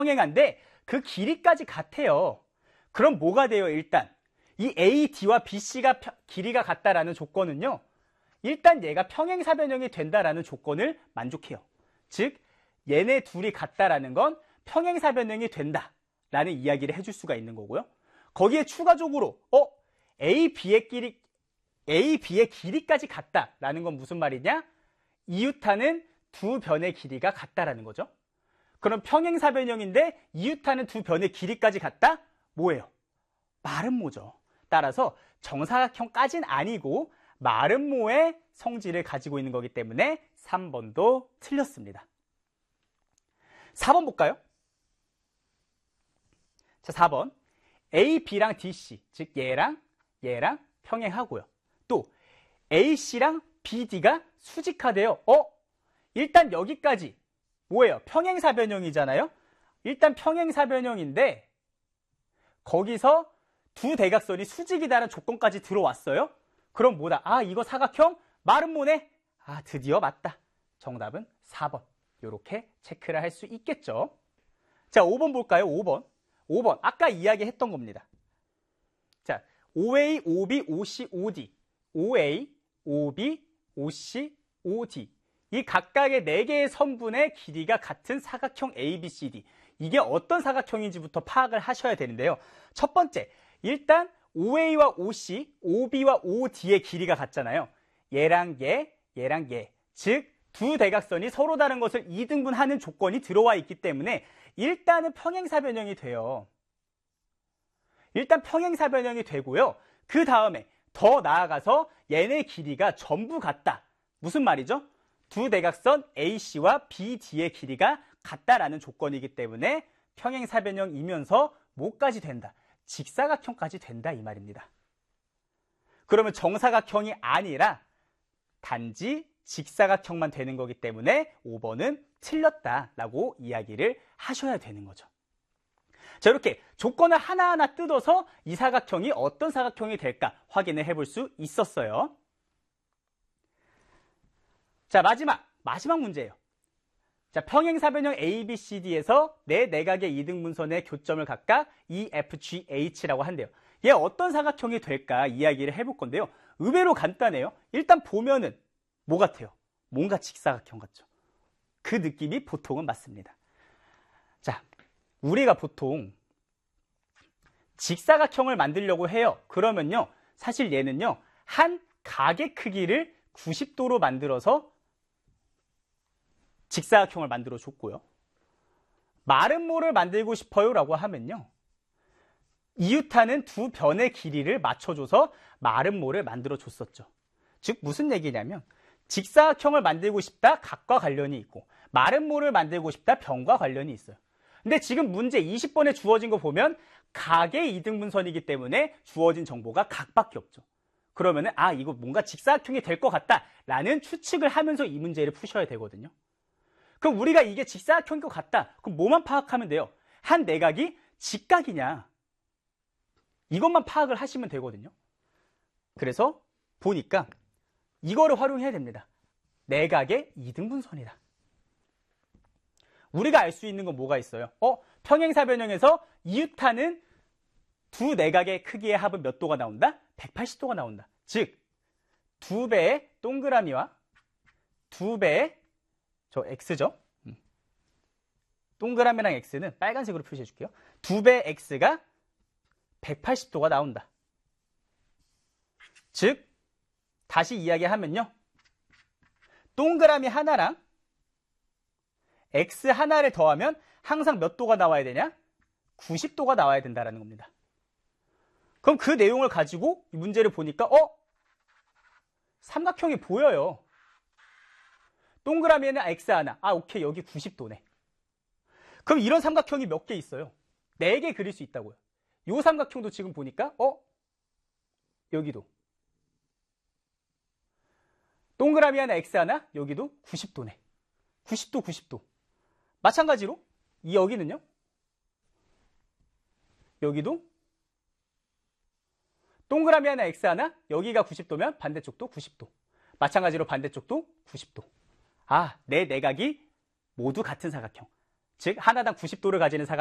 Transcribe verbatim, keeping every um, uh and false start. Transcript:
평행한데 그 길이까지 같아요. 그럼 뭐가 돼요? 일단 이 A, D와 B, C가 펴, 길이가 같다라는 조건은요. 일단 얘가 평행사변형이 된다라는 조건을 만족해요. 즉 얘네 둘이 같다라는 건 평행사변형이 된다라는 이야기를 해줄 수가 있는 거고요. 거기에 추가적으로 어? A, B의 길이 A, B의 길이까지 같다라는 건 무슨 말이냐? 이웃하는 두 변의 길이가 같다라는 거죠. 그럼 평행사변형인데 이웃하는 두 변의 길이까지 같다? 뭐예요? 마름모죠. 따라서 정사각형까지는 아니고 마름모의 성질을 가지고 있는 거기 때문에 삼 번도 틀렸습니다. 사 번 볼까요? 자, 사 번. A, B랑 D, C, 즉 얘랑 얘랑 평행하고요. 또 A, C랑 B, D가 수직하대요. 어? 일단 여기까지 뭐예요? 평행사변형이잖아요. 일단 평행사변형인데 거기서 두 대각선이 수직이다라는 조건까지 들어왔어요. 그럼 뭐다? 아, 이거 사각형 마름모네. 아, 드디어 맞다. 정답은 사 번. 이렇게 체크를 할 수 있겠죠. 자, 오 번 볼까요? 오 번. 오 번. 아까 이야기했던 겁니다. 자, 오에이, 오비, 오씨, 오디. 오에이, 오비, 오씨, 오디. 이 각각의 네 개의 선분의 길이가 같은 사각형 에이비씨디. 이게 어떤 사각형인지부터 파악을 하셔야 되는데요. 첫 번째, 일단 오에이와 오씨, 오비와 오디의 길이가 같잖아요. 얘랑 얘, 얘랑 얘. 즉, 두 대각선이 서로 다른 것을 이등분하는 조건이 들어와 있기 때문에 일단은 평행사변형이 돼요. 일단 평행사변형이 되고요. 그 다음에 더 나아가서 얘네 길이가 전부 같다. 무슨 말이죠? 두 대각선 에이씨와 비디의 길이가 같다라는 조건이기 때문에 평행사변형이면서 뭐까지 된다? 직사각형까지 된다 이 말입니다. 그러면 정사각형이 아니라 단지 직사각형만 되는 거기 때문에 오 번은 틀렸다라고 이야기를 하셔야 되는 거죠. 자, 이렇게 조건을 하나하나 뜯어서 이 사각형이 어떤 사각형이 될까 확인을 해볼 수 있었어요. 자, 마지막, 마지막 문제예요. 자, 평행사변형 에이비씨디에서 네 내각의 이등분선의 교점을 각각 이에프지에이치라고 한대요. 얘 어떤 사각형이 될까 이야기를 해볼 건데요. 의외로 간단해요. 일단 보면은 뭐 같아요? 뭔가 직사각형 같죠? 그 느낌이 보통은 맞습니다. 자, 우리가 보통 직사각형을 만들려고 해요. 그러면요, 사실 얘는요, 한 각의 크기를 구십 도로 만들어서 직사각형을 만들어 줬고요. 마름모를 만들고 싶어요 라고 하면요, 이웃하는 두 변의 길이를 맞춰줘서 마름모를 만들어 줬었죠. 즉 무슨 얘기냐면 직사각형을 만들고 싶다 각과 관련이 있고 마름모를 만들고 싶다 변과 관련이 있어요. 근데 지금 문제 이십 번에 주어진 거 보면 각의 이등분선이기 때문에 주어진 정보가 각밖에 없죠. 그러면은 아, 이거 뭔가 직사각형이 될 것 같다 라는 추측을 하면서 이 문제를 푸셔야 되거든요. 그럼 우리가 이게 직사각형인 것 같다. 그럼 뭐만 파악하면 돼요? 한 내각이 직각이냐, 이것만 파악을 하시면 되거든요. 그래서 보니까 이거를 활용해야 됩니다. 내각의 이등분선이다. 우리가 알 수 있는 건 뭐가 있어요? 어? 평행사변형에서 이웃하는 두 내각의 크기의 합은 몇 도가 나온다? 백팔십 도가 나온다. 즉, 두 배의 동그라미와 두 배의 저 x죠? 동그라미랑 x는 빨간색으로 표시해 줄게요. 두 배의 x가 백팔십 도가 나온다. 즉, 다시 이야기하면요, 동그라미 하나랑 x 하나를 더하면 항상 몇 도가 나와야 되냐? 구십 도가 나와야 된다는 겁니다. 그럼 그 내용을 가지고 이 문제를 보니까 어? 삼각형이 보여요. 동그라미에는 x 하나. 아, 오케이, 여기 구십 도네. 그럼 이런 삼각형이 몇 개 있어요? 네 개 그릴 수 있다고요. 이 삼각형도 지금 보니까 어? 여기도 동그라미 하나 x 하나, 여기도 구십 도네. 구십 도, 구십 도. 마찬가지로 이 여기는요, 여기도 동그라미 하나 x 하나, 여기가 구십 도면 반대쪽도 구십 도. 마찬가지로 반대쪽도 구십 도. 아, 내 내각이 모두 같은 사각형. 즉 하나당 구십 도를 가지는 사각